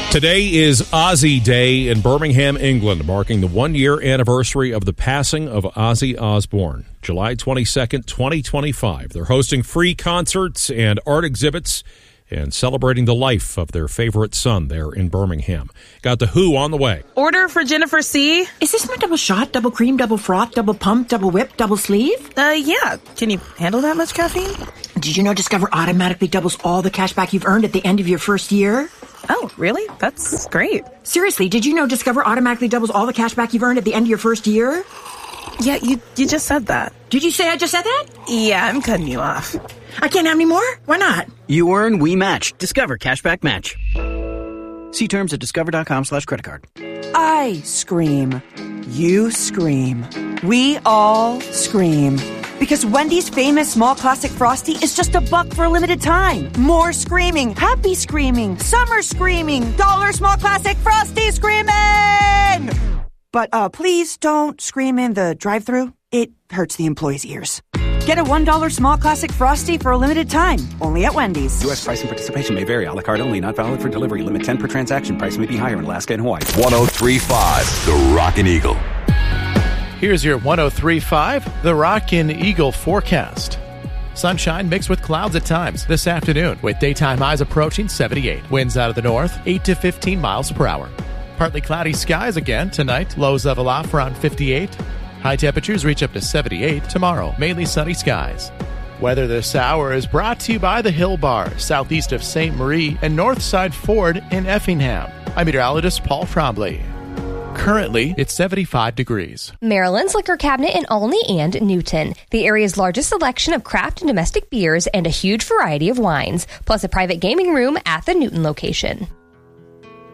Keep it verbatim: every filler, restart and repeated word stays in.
Today is Ozzy Day in Birmingham, England, marking the one-year anniversary of the passing of Ozzy Osbourne. July twenty-second, twenty twenty-five. They're hosting free concerts and art exhibits and celebrating the life of their favorite son there in Birmingham. Got The Who on the way. Order for Jennifer C. Is this my double shot, double cream, double froth, double pump, double whip, double sleeve? Uh, yeah. Can you handle that much caffeine? Did you know Discover automatically doubles all the cash back you've earned at the end of your first year? Oh, really? That's great. Seriously, did you know Discover automatically doubles all the cash back you've earned at the end of your first year? Yeah, you you just said that. Did you say I just said that? Yeah, I'm cutting you off. I can't have any more? Why not? You earn, we match. Discover Cashback Match. See terms at discover.com slash credit card. I scream. You scream. We all scream. Because Wendy's famous small classic Frosty is just a buck for a limited time. More screaming, happy screaming, summer screaming, dollar small classic Frosty screaming! But uh, please don't scream in the drive-thru. It hurts the employees' ears. Get a one dollar small classic Frosty for a limited time. Only at Wendy's. U S price and participation may vary. A la carte only. Not valid for delivery. Limit ten per transaction. Price may be higher in Alaska and Hawaii. one oh three point five The Rockin' Eagle. Here's your one oh three point five The Rockin' Eagle forecast. Sunshine mixed with clouds at times this afternoon, with daytime highs approaching seventy-eight. Winds out of the north, eight to fifteen miles per hour. Partly cloudy skies again tonight. Lows level off around fifty-eight. High temperatures reach up to seventy-eight tomorrow. Mainly sunny skies. Weather this hour is brought to you by the Hill Bar, southeast of Saint Marie and Northside Ford in Effingham. I'm meteorologist Paul Trombley. Currently, it's seventy-five degrees. Maryland's Liquor Cabinet in Olney and Newton. The area's largest selection of craft and domestic beers and a huge variety of wines, plus a private gaming room at the Newton location.